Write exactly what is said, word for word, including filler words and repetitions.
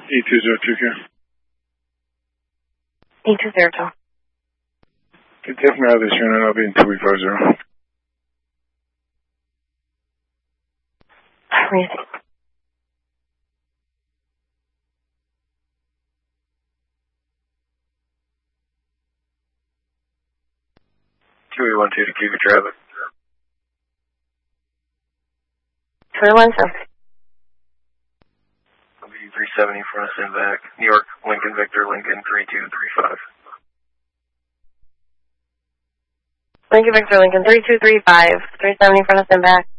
E two zero two two. E two zero two. Okay, take me out of this unit. I'll be in two week five zero. Crazy. two eight one two to keep your traffic. two eight one two. I'll be three seventy front of and back. New York, Lincoln, Victor, Lincoln, three two three five. Lincoln Victor Lincoln three two three five, three seventy front of and back.